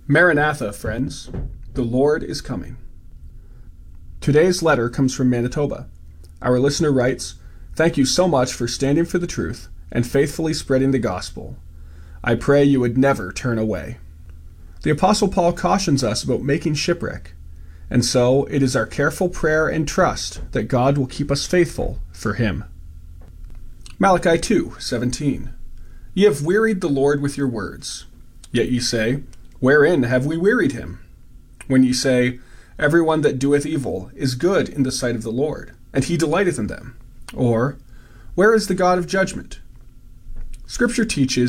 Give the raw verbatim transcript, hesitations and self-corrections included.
Maranatha, friends. The Lord is coming. Today's letter comes from Manitoba. Our listener writes, "Thank you so much for standing for the truth and faithfully spreading the gospel. I pray you would never turn away." The Apostle Paul cautions us about making shipwreck, and so it is our careful prayer and trust that God will keep us faithful for him. Malachi two seventeen. Ye have wearied the Lord with your words. Yet ye say, Wherein have we wearied him? When ye say, Everyone that doeth evil is good in the sight of the Lord, and he delighteth in them. Or, Where is the God of judgment? Scripture teaches